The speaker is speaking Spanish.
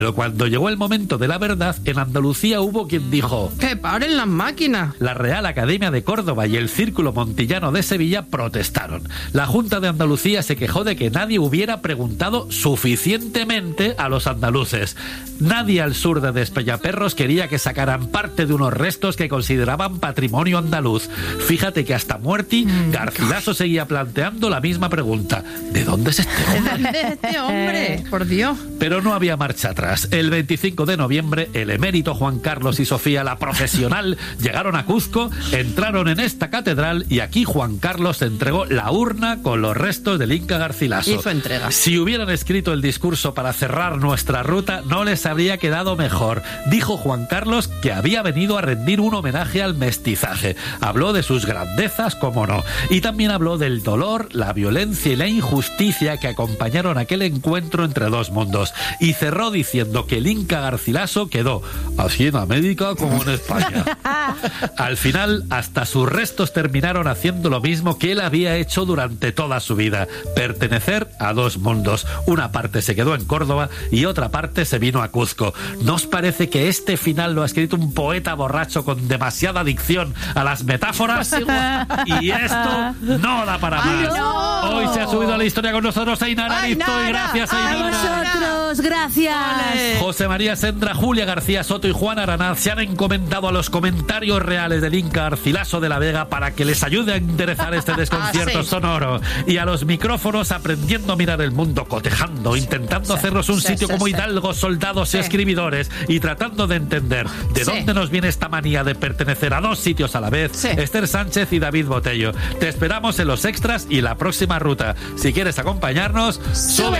Pero cuando llegó el momento de la verdad, en Andalucía hubo quien dijo: ¡que paren las máquinas! La Real Academia de Córdoba y el Círculo Montillano de Sevilla protestaron. La Junta de Andalucía se quejó de que nadie hubiera preguntado suficientemente a los andaluces. Nadie al sur de Despeñaperros quería que sacaran parte de unos restos que consideraban patrimonio andaluz. Fíjate que hasta Muerti, Garcilaso seguía planteando la misma pregunta: ¿de dónde es este hombre? ¿De dónde es este hombre? Por Dios. Pero no había marcha atrás. El 25 de noviembre, el emérito Juan Carlos y Sofía, la profesional, llegaron a Cuzco, entraron en esta catedral y aquí Juan Carlos entregó la urna con los restos del Inca Garcilaso. Hizo entrega. Si hubieran escrito el discurso para cerrar nuestra ruta, no les habría quedado mejor. Dijo Juan Carlos que había venido a rendir un homenaje al mestizaje. Habló de sus grandezas, cómo no. Y también habló del dolor, la violencia y la injusticia que acompañaron aquel encuentro entre dos mundos. Y cerró diciendo que el Inca Garcilaso quedó así en América como en España. Al final, hasta sus restos terminaron haciendo lo mismo que él había hecho durante toda su vida: pertenecer a dos mundos. Una parte se quedó en Córdoba y otra parte se vino a Cuzco. ¿No os parece que este final lo ha escrito un poeta borracho con demasiada adicción a las metáforas? Y esto no da para más. No. Hoy se ha subido a la historia con nosotros Ainara Aristo, y gracias, A Ainara. vosotros, gracias. José María Sendra, Julia García Soto y Juan Aranaz se han encomendado a los comentarios reales del Inca Garcilaso de la Vega para que les ayude a enderezar este desconcierto sonoro. Y a los micrófonos, aprendiendo a mirar el mundo, cotejando, intentando hacernos un sitio como hidalgos, soldados y escribidores, y tratando de entender de dónde nos viene esta manía de pertenecer a dos sitios a la vez. Esther Sánchez y David Botello. Te esperamos en los extras y la próxima ruta. Si quieres acompañarnos, sube